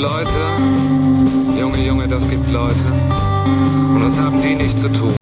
Leute, Junge, das gibt Leute. Und was haben die nicht zu tun?